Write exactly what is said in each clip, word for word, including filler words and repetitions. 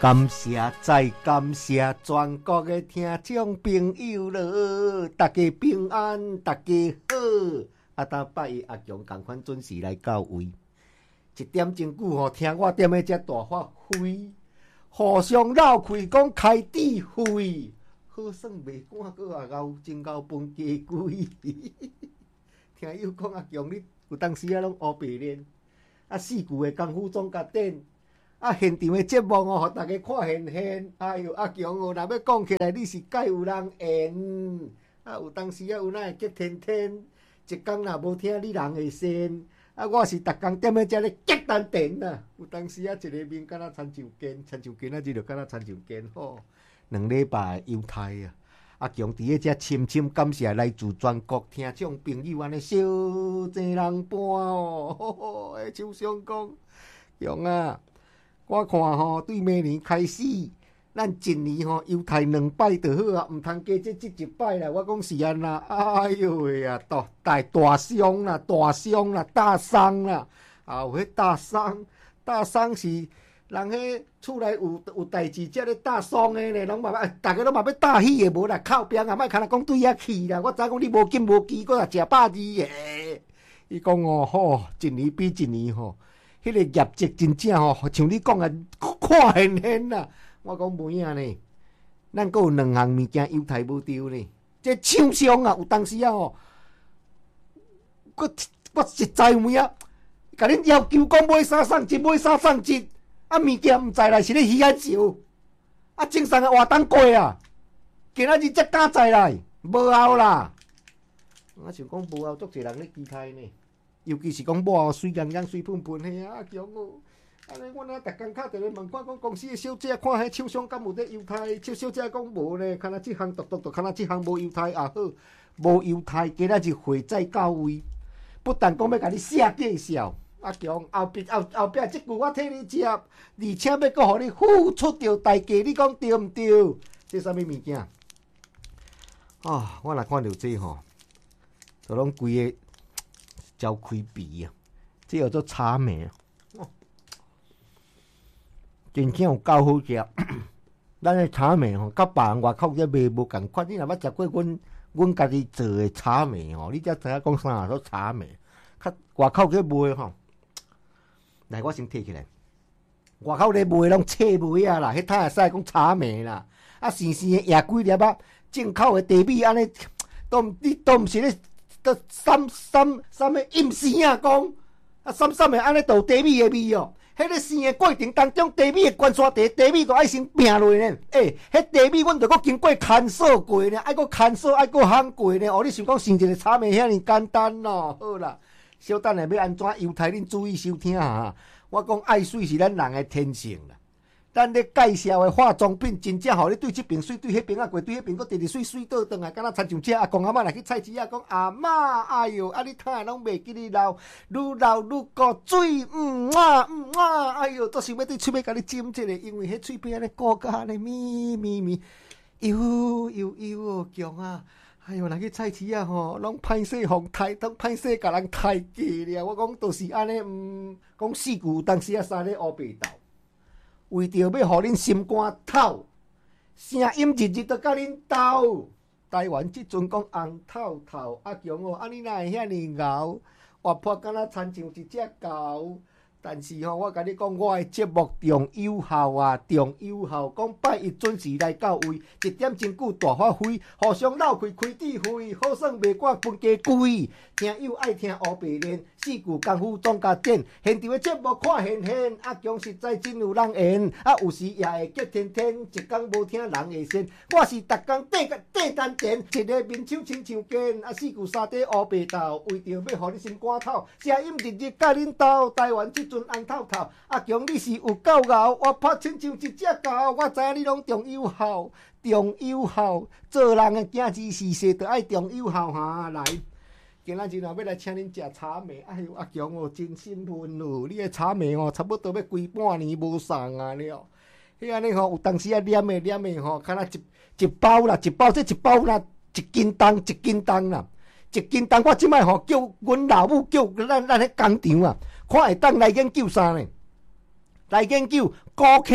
感谢再感谢全国的听众朋友了，大家平安，大家好。啊，当拜一阿强同款准时来到位，一点钟久吼，听我踮咧遮大发挥，互相绕开讲开智慧，好算袂赶过啊熬真熬饭加贵。听友讲阿强，你有当时啊拢黑白练，啊四句的功夫总甲顶。啊，现场的节目哦，互大家看现现。哎呦，阿强哦，若要讲起来，你是介有人缘。啊，有当时啊，有哪会激天天，一工若无听你人会仙。啊，我是逐工踮咧遮咧激丹田呐。有当时啊，一个面敢若亲像根，亲像根啊，日就敢若亲像根吼。两礼拜犹太啊，阿强伫咧遮深深感谢来自全国听众朋友安尼小济人伴哦。吼吼，诶，手上讲，强啊！我看吼，对明年开始，咱一年吼犹太两摆就好啊，毋通加这这一摆啦。我讲是安那，哎呦喂啊，大大大伤啦，大伤啦，大伤啦，啊有迄大伤，大伤是人迄厝内有有代志，才咧大伤诶咧，拢嘛要，逐个拢嘛要大喜诶，无啦靠边啊，莫看若讲对遐去啦。我知影讲你无金无机，搁若食百二诶。伊讲哦吼，一年比一年吼。迄个业绩真正吼，像你讲诶，看现现啦。我讲无影呢，咱阁有两项物件犹太无着呢。这厂商啊，有当时啊吼，我我实在有影，甲恁要求讲买啥送一，买啥送一，啊物件毋知来是咧鱼眼石，啊正常诶活动过啊，今仔日才敢知来，无效啦。我想讲无效，足侪人咧期待呢。尤其是讲某水洋洋、水喷喷嘿啊，强哦！安尼阮啊，逐工敲电话问看，讲公司的小姐看迄厂商敢有咧犹太？小小姐讲无咧，看若即项独独独，看若即项无犹太也好，无犹太，今仔日会再到位。不但讲要甲你写介绍，阿强后壁后后壁即句我替你接，而且要阁互你付出着代价，你讲对毋对？这啥物物件？啊，我若看到这吼，就拢规个。招开鼻啊！这叫做茶糜，哦，真正有够好食。咱的茶糜吼，甲别人外口咧卖无共款。你若捌食过阮阮家己做的茶糜吼，你才知影讲啥叫茶糜。较外口咧卖吼，来我先摕起来。外口咧卖拢切糜啊啦，迄摊会使讲茶糜啦。啊，生生的野几粒啊，进口的茶米安尼，都你都毋是咧。都三三三个阴生啊，讲啊三三个安尼倒茶米的味哦。迄个生的过程当中，茶米的关山茶，茶米都爱先拼落呢。诶、欸，迄茶米阮着搁经过牵锁过呢，爱搁牵锁，爱搁烘过呢。哦，你想讲生一个炒糜遐尔简单咯？好啦，小等下要安怎犹太恁注意收听哈。我讲爱水是咱人的天性啦。咱咧介绍的化妆品，真正互你对即边水，对迄边啊过，对迄边搁直直水水倒转来，敢若亲像这阿公阿嬷来去菜市啊，讲阿嬷，哎哟，啊你睇拢袂记你老，愈老愈过水，嗯啊嗯啊，哎哟，都想要对喙尾甲你จิ้一下，因为迄喙边安尼鼓甲安尼咪咪咪，油油油哦，强啊！哎哟，来去菜市啊吼，拢歹势互刣，拢歹势甲人刣价了。我讲都是安尼，嗯，讲四句当时啊，三咧乌白豆。为着要互恁心肝透，声音日日都甲恁斗。台湾即阵讲红透透，阿强哦，啊你哪会遐尼熬？活泼敢若亲像一只狗。但是吼，我甲你讲，我的节目重有效啊，重有效。讲拜一准时来到位，一点钟久大发挥，互相闹开开智慧，好算袂赶分家贵。听友爱听黑白练，四句功夫总甲顶。现场的节目看现现，阿强实在真有人缘，啊有时也会激天天，一工无听人会仙。我是逐工缀个缀丹田，一个面手亲像根，啊四句三底黑白豆，为着要互你心肝透，声音日日甲恁斗，台湾即。红透透，阿强你是有够熬，我拍亲像一只狗，我知影你拢重有效，重有效，做人的行之事事，就爱重有效哈。来，今仔日若要来请恁食茶糜，哎呦阿强哦，真兴奋哦，你的茶糜哦，差不多要规半年无送啊了。迄安尼吼，有当时啊念的念的吼，敢若一一包啦，一包这一包啦，一斤重一斤重啦。一斤重，我即摆吼叫阮老母叫咱咱迄工厂啊，看会当来研究啥呢？来研究高科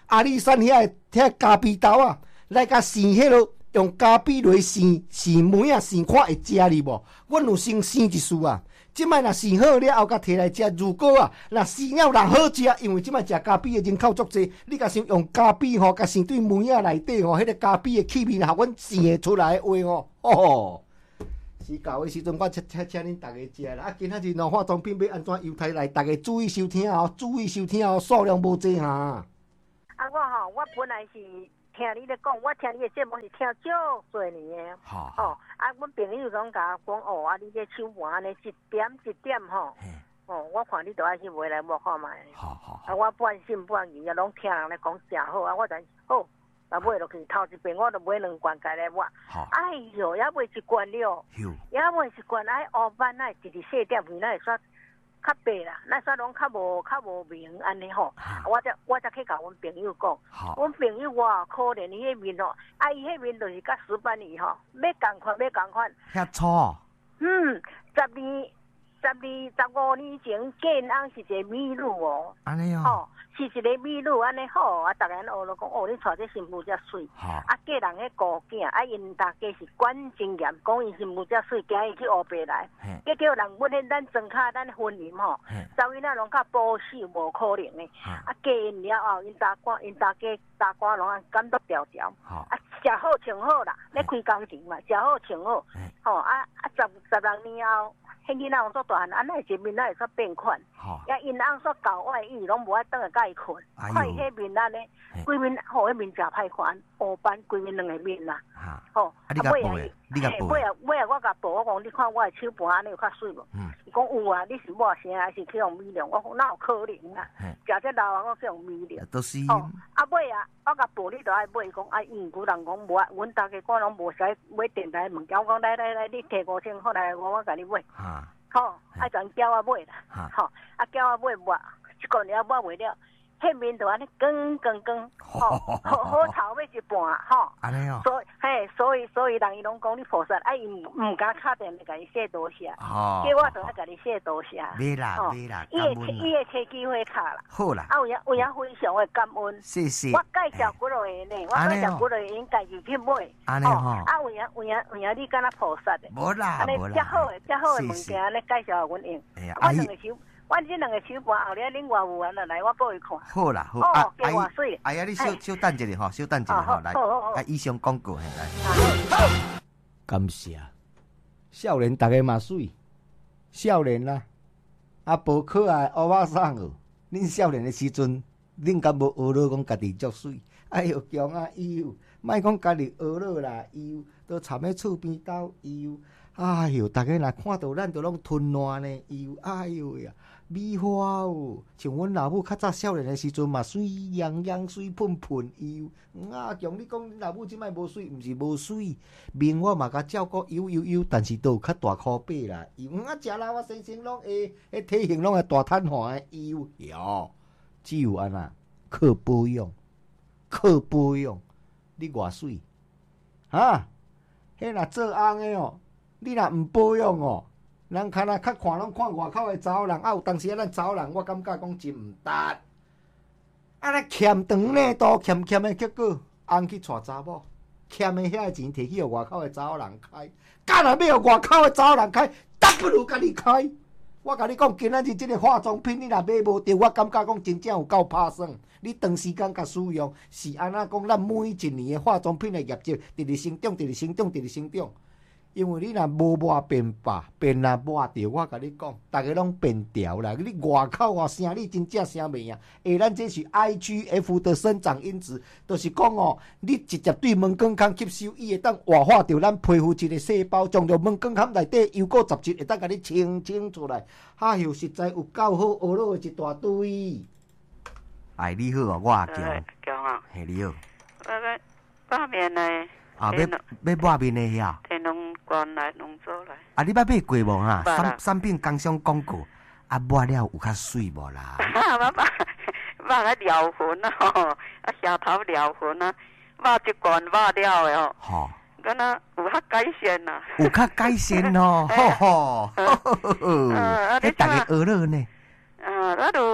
阿里山遐遐咖啡豆啊，来甲生迄落用咖啡落生生梅啊，生看会食哩无？阮有先生一束啊。即摆若生好了后，甲摕来食。如果啊，若生了若好食，因为即摆食咖啡的人口足济，你甲先用咖啡吼，甲生对梅仔内底吼，迄个咖啡的气味，互阮生会出来的话吼，哦，是到的时阵，我请请请恁大家食啦。啊，今仔日喏，化妆品要安怎优待来，大家注意收听哦，注意收听哦，数量无济哈。啊， 我吼，我本来是。听你咧讲，我听你的节目是听足多年的。好。哦，啊，阮朋友拢甲我讲，哦，啊，你这手盘安尼一点一点吼，哦，我看你都爱去买来摸看卖。好好。啊，我半信半疑啊，拢听人咧讲真好啊，我就好，啊买落去头一遍我就买两罐家来抹。好。哎哟，也买一罐了。有。也买一罐，哎，黑斑那一日细点去，那会煞。较白啦，那煞拢较无较无明安尼吼，我才我才去甲阮朋友讲，阮朋友哇可怜伊迄面吼，啊伊迄面就是甲石斑鱼吼，要共款要共款。 遐粗。嗯， 十二十二十五年前建安是一个美女哦。安尼哦。哦，是一个美女安尼好，啊，逐个人学了讲，哦，你娶这新妇遮水。啊，嫁人迄顾囝，啊，因大家是管真严，讲伊新妇遮水，惊伊去黑白来。结叫人阮迄咱庄卡咱婚姻吼，查囡仔拢较保守，无可能的。啊，嫁因了后，因大官因大家大官拢感觉条条。啊，食好穿好啦，咧开工程嘛，食好穿好。吼啊啊，十十六年后。迄囡仔用煞大汉，安那一面仔会煞变款，也因翁煞搞外遇，拢无爱倒来甲伊困，看伊迄面仔咧，规面吼迄面诚歹看，黑斑规面两个面啦，吼，啊尾啊，尾啊尾啊，我甲报我讲，你看我的手盘安尼有较水无？伊讲有啊，你是抹啥还是去用美容？我讲哪有可能啊？食这老啊，我去用美容。都是。哦，啊尾啊，我甲报你都爱买，讲啊，因古人讲无，阮大家讲拢无使买电台物件，我讲来来来，你摕五千好来，我我甲你买。吼，啊，将叫我买啦，吼，啊，叫我买抹，一个年抹袂了，迄面就安尼光光光，吼，好好炒要一半，吼，安尼哦，所以嘿，所以所以人伊拢讲你菩萨，啊，伊唔唔敢敲电来甲你谢多谢，哦，叫我就爱甲你谢多谢，没啦没啦，伊会伊会找机会敲啦，好啦，啊，有影有影非常的感恩，谢谢，我介绍几落个呢，我介绍几落个因家己去买，安尼吼，啊，有影有影有影你敢若菩萨的，无啦无啦，遮好的遮好的物件咧介绍阮用，我两个手。我这两个手盘后咧，恁偌有缘啊，来我报伊看。好啦好，啊阿姨，阿姨你小小等一下吼，小等一下吼，来，啊以上广告现在。感谢，少年大家嘛水，少年啦，啊无可爱乌巴桑哦，恁少年的时阵，恁敢无学了讲家己足水？哎哟强啊伊，莫讲家己学了啦伊，都藏喺厝边斗伊。哎哟，大家若看到咱都拢吞烂呢，伊哎哟呀！美花哦，像阮老母较早少年的时阵嘛，水洋洋、水喷喷油。啊，强你讲恁老母即摆无水，毋是无水，面我嘛甲照顾油油油，但是都有较大箍背啦。油啊，食啦，我身身拢会，迄体型拢会大摊花的油哟。只有安那靠保养，靠保养，你偌水，哈？迄若做翁的哦，你若毋保养哦。人看啊，较看拢看外口的查某人，啊有当时啊，咱查某人，我感觉讲真毋值。啊，咧欠长呢，多欠欠的结果，翁去娶查某，欠的遐钱摕去互外口的查某人开，干若要互外口的查某人开，倒不如家己开。我甲你讲，今仔日即个化妆品，你若买无着，我感觉讲真正有够拍算。你长时间甲使用，是安那讲，咱每一年的化妆品的业绩直直成长，直直成长，直直成长。因为你若无抹变白，变若抹着，我甲你讲，逐个拢变调啦。你外口啊声，你真正声袂赢。下咱这是 I G F 的生长因子，就是讲哦，你直接对门肛腔吸收，伊会当活化着咱皮肤一个细胞，将着门肛腔内底油垢杂质会当甲你清清出来。哎哟，实在有够好，学了一大堆。哎，你好啊，我阿强。强啊。嘿，你好。我个八面呢？啊，要要抹面的遐。天龙关来弄做来。啊，你捌买过无哈？产产品工商广告，啊抹了有较水无啦？啊，抹抹抹个疗痕啊吼，啊舌头疗痕啊，抹一罐抹了的哦。吼。敢若有较改善呐。有较改善哦，吼吼。呃，你大家学了呢？啊，我都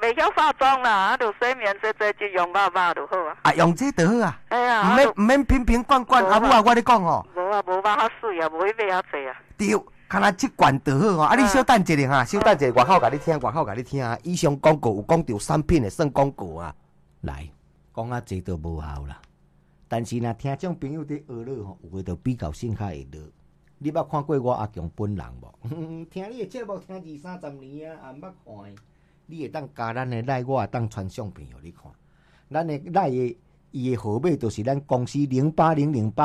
袂晓化妆啦，啊，就洗面洗洗就用肉肉就好啊。 啊，用这就好啊。 哎呀， 唔免唔免瓶瓶罐罐，阿母啊，我咧讲哦。 无啊，无肉较水啊，无去买较济啊。 对，看若即罐就好哦。啊，你小等一下哈，小等一下，外口甲你听，外口甲你听啊。以上广告有讲到产品的算广告啊。来，讲啊济都无效啦。但是若听众朋友伫学了吼，有会着比较性较会了。你捌看过我阿强本人无？听你的节目听二三十年啊，也毋捌看。你会当加咱的赖，我会当传相片互你看。咱的赖的伊的号码就是咱公司零八零零八。